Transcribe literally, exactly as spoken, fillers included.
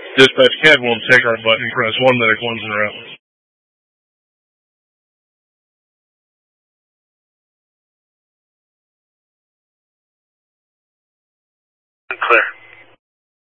Dispatch C A D one, take our button, press one medic, one's en route. Clear.